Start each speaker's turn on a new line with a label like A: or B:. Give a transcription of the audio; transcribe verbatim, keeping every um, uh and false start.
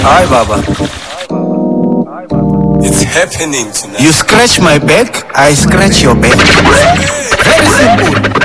A: Hi, Baba.
B: It's happening tonight.
A: You scratch my back, I scratch your back. Very simple.